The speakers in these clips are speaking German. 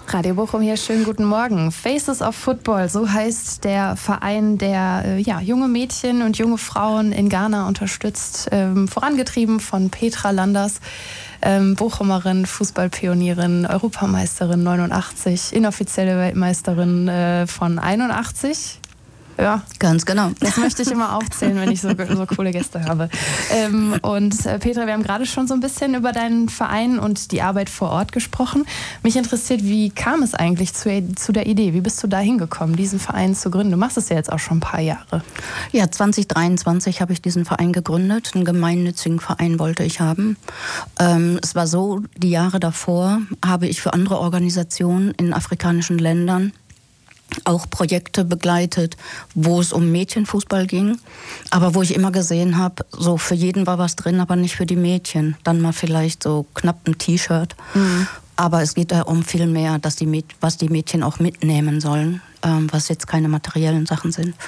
Radio Bochum hier, schönen guten Morgen. Faces of Football, so heißt der Verein, der junge Mädchen und junge Frauen in Ghana unterstützt, vorangetrieben von Petra Landers, Bochumerin, Fußballpionierin, Europameisterin 89, inoffizielle Weltmeisterin von 81. Ja, ganz genau. Das möchte ich immer aufzählen, wenn ich so coole Gäste habe. Und Petra, wir haben gerade schon so ein bisschen über deinen Verein und die Arbeit vor Ort gesprochen. Mich interessiert, wie kam es eigentlich zu der Idee? Wie bist du da hingekommen, diesen Verein zu gründen? Du machst es ja jetzt auch schon ein paar Jahre. Ja, 2023 habe ich diesen Verein gegründet. Einen gemeinnützigen Verein wollte ich haben. Es war so, die Jahre davor habe ich für andere Organisationen in afrikanischen Ländern auch Projekte begleitet, wo es um Mädchenfußball ging, aber wo ich immer gesehen habe, so für jeden war was drin, aber nicht für die Mädchen. Dann mal vielleicht so knapp ein T-Shirt. Mhm. Aber es geht da um viel mehr, dass was die Mädchen auch mitnehmen sollen, was jetzt keine materiellen Sachen sind.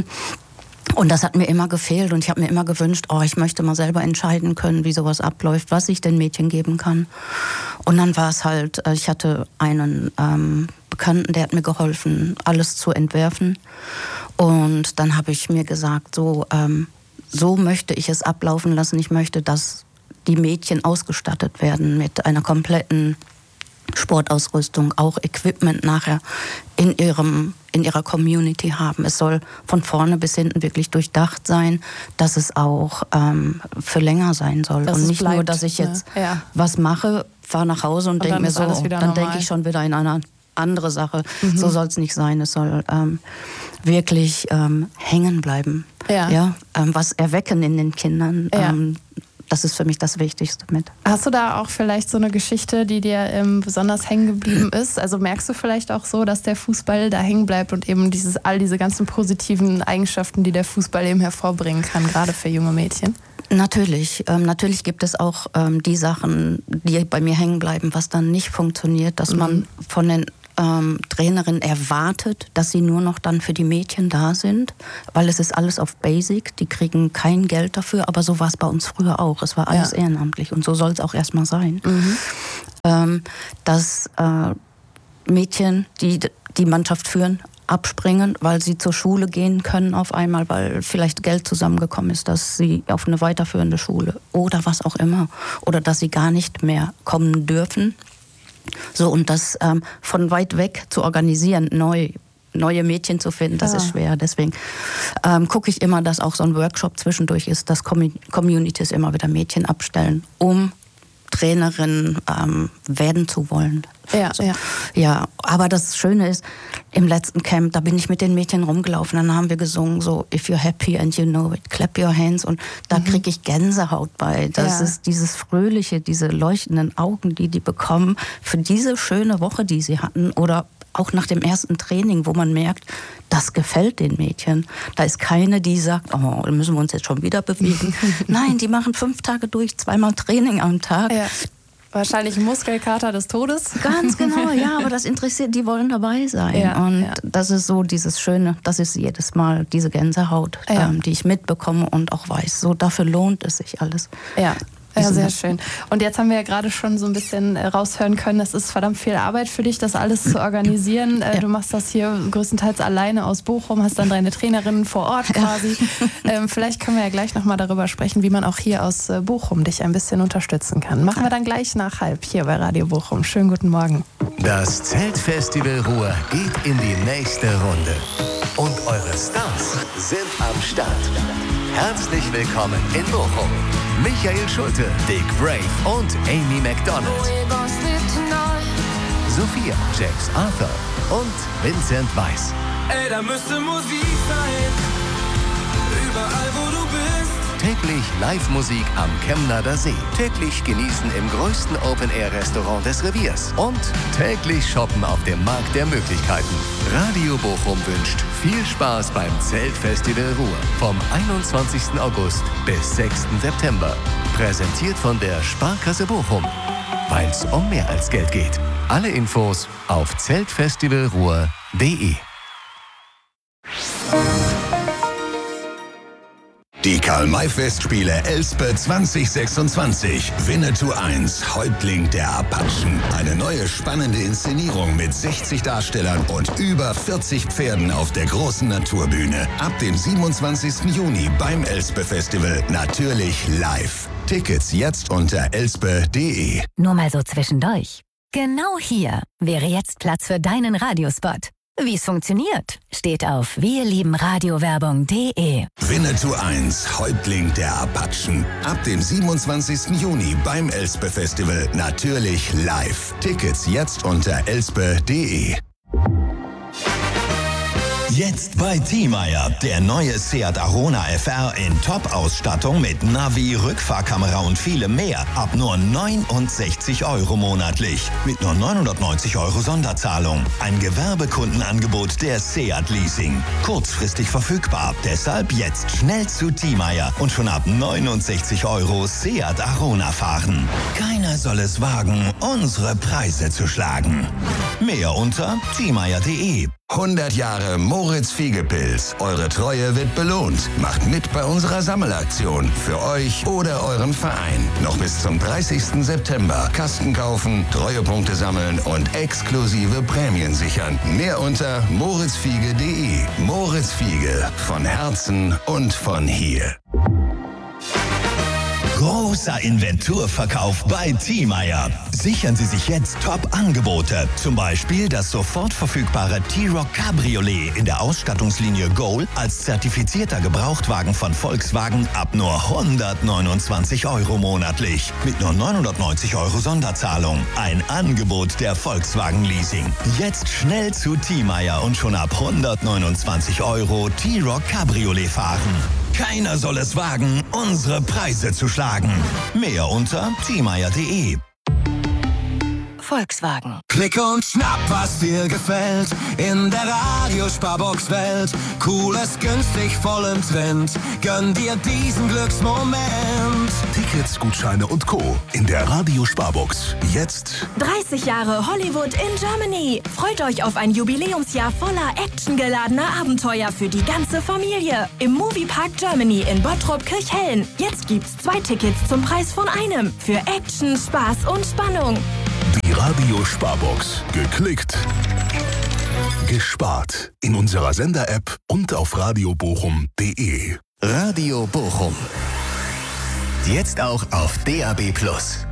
Und das hat mir immer gefehlt und ich habe mir immer gewünscht, ich möchte mal selber entscheiden können, wie sowas abläuft, was ich den Mädchen geben kann. Und dann war es halt, ich hatte einen Bekannten, der hat mir geholfen, alles zu entwerfen. Und dann habe ich mir gesagt, so möchte ich es ablaufen lassen. Ich möchte, dass die Mädchen ausgestattet werden mit einer kompletten Sportausrüstung, auch Equipment nachher in ihrer Community haben. Es soll von vorne bis hinten wirklich durchdacht sein, dass es auch für länger sein soll. Und nicht nur, dass ich jetzt was mache, fahre nach Hause und denke mir so, dann denke ich schon wieder in eine andere Sache. Mhm. So soll es nicht sein. Es soll wirklich hängen bleiben. Ja. Was erwecken in den Kindern. Ja. Das ist für mich das Wichtigste mit. Hast du da auch vielleicht so eine Geschichte, die dir besonders hängen geblieben ist? Also merkst du vielleicht auch so, dass der Fußball da hängen bleibt und eben all diese ganzen positiven Eigenschaften, die der Fußball eben hervorbringen kann, gerade für junge Mädchen? Natürlich. Natürlich gibt es auch die Sachen, die bei mir hängen bleiben, was dann nicht funktioniert, dass man von den Trainerin erwartet, dass sie nur noch dann für die Mädchen da sind, weil es ist alles auf Basic, die kriegen kein Geld dafür, aber so war es bei uns früher auch. Es war alles ehrenamtlich und so soll es auch erstmal sein. Mhm. Dass Mädchen, die die Mannschaft führen, abspringen, weil sie zur Schule gehen können auf einmal, weil vielleicht Geld zusammengekommen ist, dass sie auf eine weiterführende Schule oder was auch immer, oder dass sie gar nicht mehr kommen dürfen. So, und das von weit weg zu organisieren, neue Mädchen zu finden, das ist schwer. Deswegen gucke ich immer, dass auch so ein Workshop zwischendurch ist, dass Communities immer wieder Mädchen abstellen, um Trainerin werden zu wollen. Ja, aber das Schöne ist, im letzten Camp, da bin ich mit den Mädchen rumgelaufen, dann haben wir gesungen, so if you're happy and you know it, clap your hands, und da kriege ich Gänsehaut bei. Das ist dieses Fröhliche, diese leuchtenden Augen, die bekommen für diese schöne Woche, die sie hatten, oder auch nach dem ersten Training, wo man merkt, das gefällt den Mädchen. Da ist keine, die sagt, müssen wir uns jetzt schon wieder bewegen. Nein, die machen 5 Tage durch, 2-mal Training am Tag. Ja. Wahrscheinlich Muskelkater des Todes. Ganz genau, ja, aber das interessiert, die wollen dabei sein. Das ist so dieses Schöne, das ist jedes Mal diese Gänsehaut, die ich mitbekomme und auch weiß, so dafür lohnt es sich alles. Ja, sehr schön. Und jetzt haben wir ja gerade schon so ein bisschen raushören können, es ist verdammt viel Arbeit für dich, das alles zu organisieren. Du machst das hier größtenteils alleine aus Bochum, hast dann deine Trainerinnen vor Ort quasi. Vielleicht können wir ja gleich nochmal darüber sprechen, wie man auch hier aus Bochum dich ein bisschen unterstützen kann. Machen wir dann gleich nach 12:30 hier bei Radio Bochum. Schönen guten Morgen. Das Zeltfestival Ruhr geht in die nächste Runde. Und eure Stars sind am Start. Herzlich willkommen in Bochum. Michael Schulte, Dick Brave und Amy McDonald. Sophia, James Arthur und Vincent Weiss. Ey, da müsste Musik sein. Überall, wo du bist. Täglich Live-Musik am Chemnader See. Täglich genießen im größten Open-Air-Restaurant des Reviers. Und täglich shoppen auf dem Markt der Möglichkeiten. Radio Bochum wünscht viel Spaß beim Zeltfestival Ruhr vom 21. August bis 6. September. Präsentiert von der Sparkasse Bochum. Weil es um mehr als Geld geht. Alle Infos auf zeltfestivalruhr.de. Die Karl-May-Festspiele Elspe 2026. Winnetou 1, Häuptling der Apachen. Eine neue spannende Inszenierung mit 60 Darstellern und über 40 Pferden auf der großen Naturbühne. Ab dem 27. Juni beim Elspe-Festival. Natürlich live. Tickets jetzt unter elspe.de. Nur mal so zwischendurch. Genau hier wäre jetzt Platz für deinen Radiospot. Wie es funktioniert, steht auf wirliebenradiowerbung.de. Winnetou 1, Häuptling der Apachen. Ab dem 27. Juni beim Elspe-Festival. Natürlich live. Tickets jetzt unter elspe.de. Jetzt bei Thiemeyer. Der neue Seat Arona FR in Top-Ausstattung mit Navi, Rückfahrkamera und vielem mehr. Ab nur 69 € monatlich. Mit nur 990 € Sonderzahlung. Ein Gewerbekundenangebot der Seat Leasing. Kurzfristig verfügbar. Deshalb jetzt schnell zu Thiemeyer und schon ab 69 € Seat Arona fahren. Keiner soll es wagen, unsere Preise zu schlagen. Mehr unter thiemeyer.de. 100 Jahre Moritz Fiegepilz. Eure Treue wird belohnt. Macht mit bei unserer Sammelaktion. Für euch oder euren Verein. Noch bis zum 30. September. Kasten kaufen, Treuepunkte sammeln und exklusive Prämien sichern. Mehr unter moritzfiege.de. Moritz Fiege. Von Herzen und von hier. Großer Inventurverkauf bei Thiemeyer. Sichern Sie sich jetzt Top-Angebote. Zum Beispiel das sofort verfügbare T-Roc Cabriolet in der Ausstattungslinie Goal als zertifizierter Gebrauchtwagen von Volkswagen ab nur 129 € monatlich. Mit nur 990 € Sonderzahlung. Ein Angebot der Volkswagen Leasing. Jetzt schnell zu Thiemeyer und schon ab 129 € T-Roc Cabriolet fahren. Keiner soll es wagen, unsere Preise zu schlagen. Mehr unter thiemeyer.de. Volkswagen. Klick und schnapp, was dir gefällt. In der Radiosparbox-Welt. Cooles, günstig, voll im Trend. Gönn dir diesen Glücksmoment. Tickets, Gutscheine und Co. in der Radiosparbox. Jetzt 30 Jahre Hollywood in Germany. Freut euch auf ein Jubiläumsjahr voller actiongeladener Abenteuer für die ganze Familie. Im Moviepark Germany in Bottrop-Kirchhellen. Jetzt gibt's 2 Tickets zum Preis von einem. Für Action, Spaß und Spannung. die Radiosparbox. Geklickt, gespart. In unserer Sender-App und auf radiobochum.de. Radio Bochum. Jetzt auch auf DAB+.